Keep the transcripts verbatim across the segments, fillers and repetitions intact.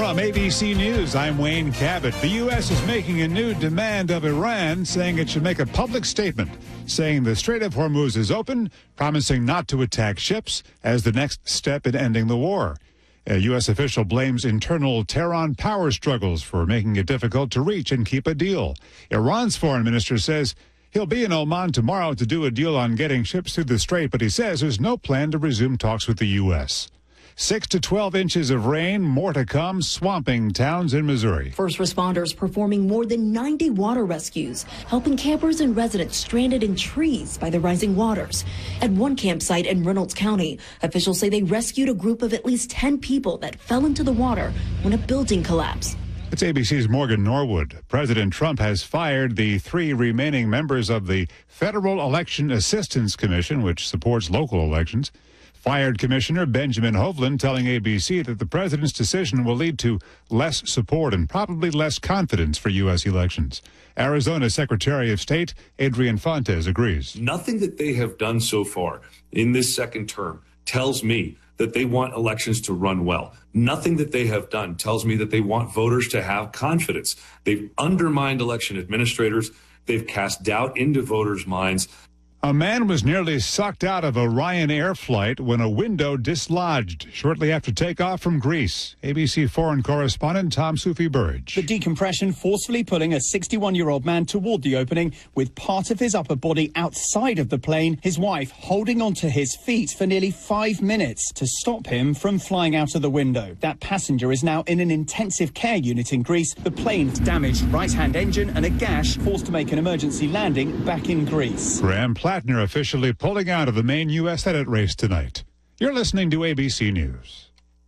From A B C News, I'm Wayne Cabot. The U S is making a new demand of Iran, saying it should make a public statement saying the Strait of Hormuz is open, promising not to attack ships as the next step in ending the war. A U S official blames internal Tehran power struggles for making it difficult to reach and keep a deal. Iran's foreign minister says he'll be in Oman tomorrow to do a deal on getting ships through the strait, but he says there's no plan to resume talks with the U S Six to twelve inches of rain, more to come, swamping towns in Missouri. First responders performing more than ninety water rescues, helping campers and residents stranded in trees by the rising waters. At one campsite in Reynolds County, officials say they rescued a group of at least ten people that fell into the water when a building collapsed. It's A B C's Morgan Norwood. President Trump has fired the three remaining members of the Federal Election Assistance Commission, which supports local elections. Fired Commissioner Benjamin Hovland telling A B C that the president's decision will lead to less support and probably less confidence for U S elections. Arizona Secretary of State Adrian Fontes agrees. Nothing that they have done so far in this second term tells me that they want elections to run well. Nothing that they have done tells me that they want voters to have confidence. They've undermined election administrators. They've cast doubt into voters' minds. A man was nearly sucked out of a Ryanair flight when a window dislodged shortly after takeoff from Greece. A B C foreign correspondent Tom Soufi-Burridge. The decompression forcefully pulling a sixty-one-year-old man toward the opening with part of his upper body outside of the plane, his wife holding onto his feet for nearly five minutes to stop him from flying out of the window. That passenger is now in an intensive care unit in Greece. The plane's damaged right-hand engine and a gash forced to make an emergency landing back in Greece. Graham Plattner officially pulling out of the main U S Senate race tonight. You're listening to A B C News.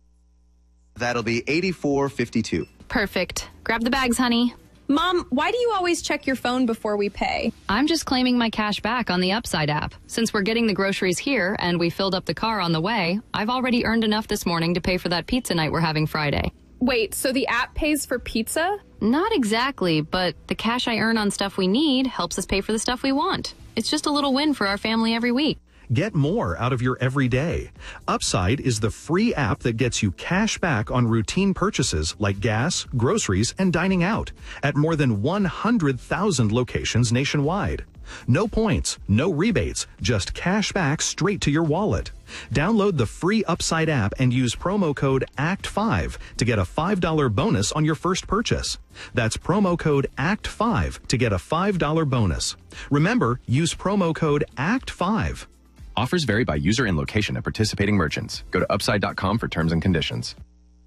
That'll be eighty-four fifty-two. Perfect. Grab the bags, honey. Mom, why do you always check your phone before we pay? I'm just claiming my cash back on the Upside app. Since we're getting the groceries here and we filled up the car on the way, I've already earned enough this morning to pay for that pizza night we're having Friday. Wait, so the app pays for pizza? Not exactly, but the cash I earn on stuff we need helps us pay for the stuff we want. It's just a little win for our family every week. Get more out of your everyday. Upside is the free app that gets you cash back on routine purchases like gas, groceries, and dining out at more than one hundred thousand locations nationwide. No points, no rebates, just cash back straight to your wallet. Download the free Upside app and use promo code A C T five to get a five dollar bonus on your first purchase. That's promo code A C T five to get a five dollar bonus. Remember, use promo code A C T five. Offers vary by user and location at participating merchants. Go to upside dot com for terms and conditions.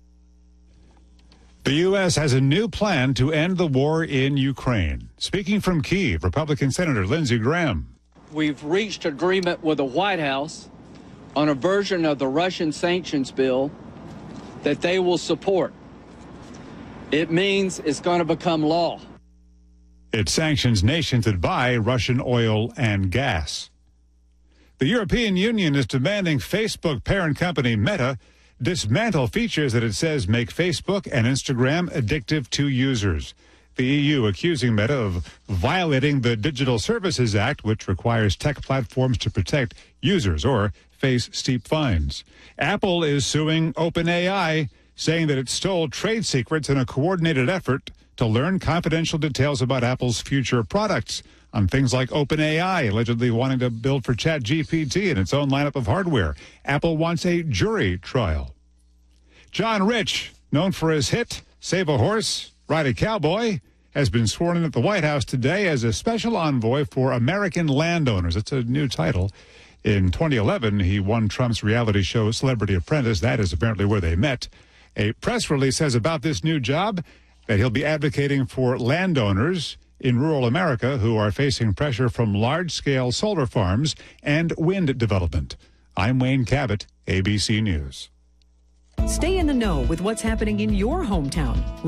The U S has a new plan to end the war in Ukraine. Speaking from Kyiv, Republican Senator Lindsey Graham. We've reached agreement with the White House on a version of the Russian sanctions bill that they will support. It means it's going to become law. It sanctions nations that buy Russian oil and gas. The European Union is demanding Facebook parent company Meta dismantle features that it says make Facebook and Instagram addictive to users. The E U accusing Meta of violating the Digital Services Act, which requires tech platforms to protect users or face steep fines. Apple is suing OpenAI, saying that it stole trade secrets in a coordinated effort to learn confidential details about Apple's future products on things like OpenAI, allegedly wanting to build for ChatGPT and its own lineup of hardware. Apple wants a jury trial. John Rich, known for his hit, Save a Horse, Ride a Cowboy, has been sworn in at the White House today as a special envoy for American landowners. It's a new title. In twenty eleven, he won Trump's reality show Celebrity Apprentice. That is apparently where they met. A press release says about this new job that he'll be advocating for landowners in rural America who are facing pressure from large-scale solar farms and wind development. I'm Wayne Cabot, A B C News. Stay in the know with what's happening in your hometown.